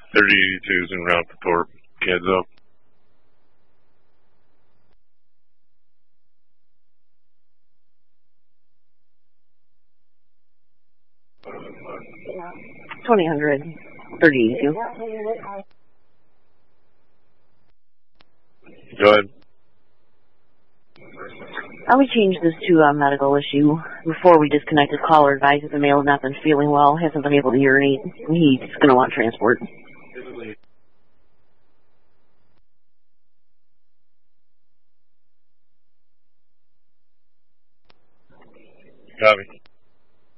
3082's en route to Thorpe. Heads up. $2,000, 3082. Go ahead. We changed this to a medical issue. Before we disconnected, caller advises the male has not been feeling well, hasn't been able to urinate. He's going to want transport. Copy.